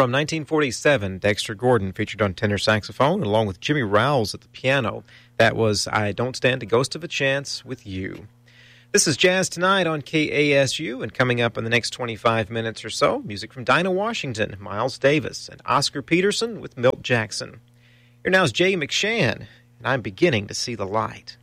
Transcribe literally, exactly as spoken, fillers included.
From nineteen forty-seven, Dexter Gordon featured on tenor saxophone along with Jimmy Rouse at the piano. That was I Don't Stand a Ghost of a Chance with You. This is Jazz Tonight on K A S U, and coming up in the next twenty-five minutes or so, music from Dinah Washington, Miles Davis, and Oscar Peterson with Milt Jackson. Here now is Jay McShann, and I'm Beginning to See the Light.